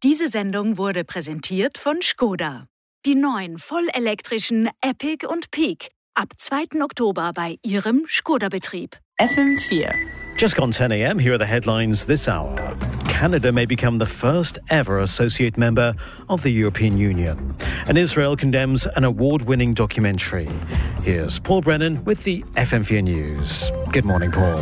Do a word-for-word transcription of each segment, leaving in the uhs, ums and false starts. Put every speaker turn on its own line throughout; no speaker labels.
Diese Sendung wurde präsentiert von Skoda. Die neuen vollelektrischen Epic und Peak. Ab zweiten Oktober bei Ihrem Skoda-Betrieb.
F M four.
Just gone ten a.m. Here are the headlines this hour. Canada may become the first ever associate member of the European Union. And Israel condemns an award-winning documentary. Here's Paul Brennan with the F M four News. Good morning, Paul.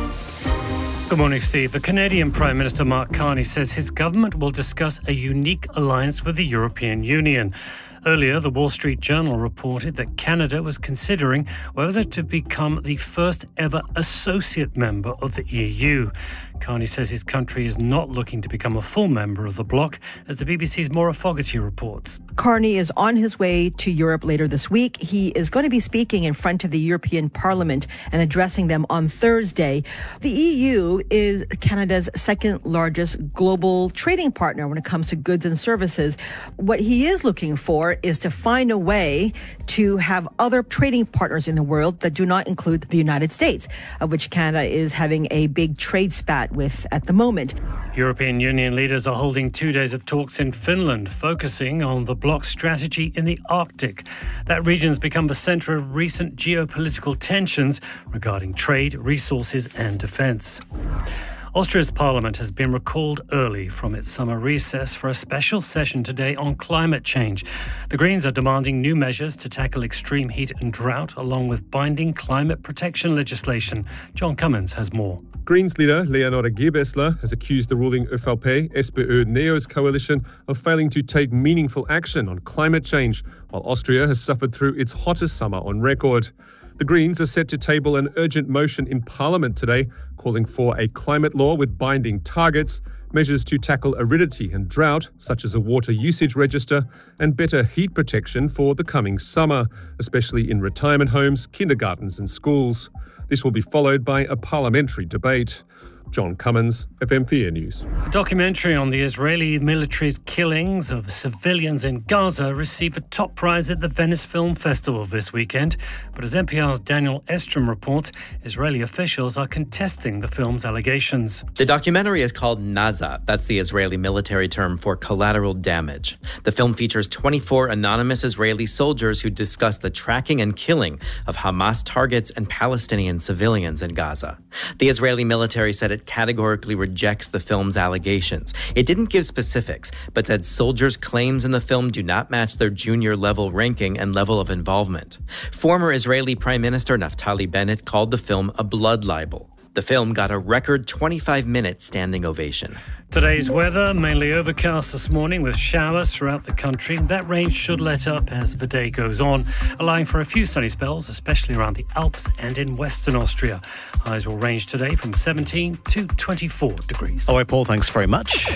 Good morning, Steve. The Canadian Prime Minister Mark Carney says his government will discuss a unique alliance with the European Union. Earlier, the Wall Street Journal reported that Canada was considering whether to become the first ever associate member of the E U. Carney says his country is not looking to become a full member of the bloc, as the B B C's Maura Fogarty reports.
Carney is on his way to Europe later this week. He is going to be speaking in front of the European Parliament and addressing them on Thursday. The E U is Canada's second largest global trading partner when it comes to goods and services. What he is looking for is to find a way to have other trading partners in the world that do not include the United States, of which Canada is having a big trade spat with at the moment.
European Union leaders are holding two days of talks in Finland, focusing on the bloc's strategy in the Arctic. That region's become the centre of recent geopolitical tensions regarding trade, resources and defence. Austria's parliament has been recalled early from its summer recess for a special session today on climate change. The Greens are demanding new measures to tackle extreme heat and drought, along with binding climate protection legislation. John Cummins has more.
Greens leader Leonora Gewessler has accused the ruling ÖVP S P Ö-Neos coalition of failing to take meaningful action on climate change, while Austria has suffered through its hottest summer on record. The Greens are set to table an urgent motion in Parliament today, calling for a climate law with binding targets, measures to tackle aridity and drought, such as a water usage register, and better heat protection for the coming summer, especially in retirement homes, kindergartens and schools. This will be followed by a parliamentary debate. John Cummins, F M four News.
A documentary on the Israeli military's killings of civilians in Gaza received a top prize at the Venice Film Festival this weekend. But as N P R's Daniel Estrom reports, Israeli officials are contesting the film's allegations.
The documentary is called Naza. That's the Israeli military term for collateral damage. The film features twenty-four anonymous Israeli soldiers who discuss the tracking and killing of Hamas targets and Palestinian civilians in Gaza. The Israeli military said it categorically rejects the film's allegations. It didn't give specifics, but said soldiers' claims in the film do not match their junior level ranking and level of involvement. Former Israeli Prime Minister Naftali Bennett called the film a blood libel. The film got a record twenty-five minute standing ovation.
Today's weather, mainly overcast this morning with showers throughout the country. That rain should let up as the day goes on, allowing for a few sunny spells, especially around the Alps and in Western Austria. Highs will range today from seventeen to twenty-four degrees.
All right, Paul, thanks very much.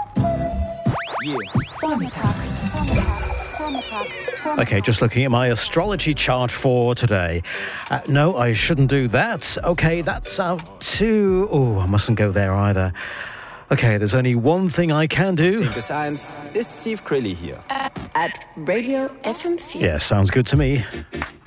Okay, just looking at my astrology chart for today. Uh, no, I shouldn't do that. Okay, that's out too... Oh, I mustn't go there either. Okay, there's only one thing I can do.
ten bis eins ist Steve Crilly here.
At Radio F M four.
Yeah, sounds good to me.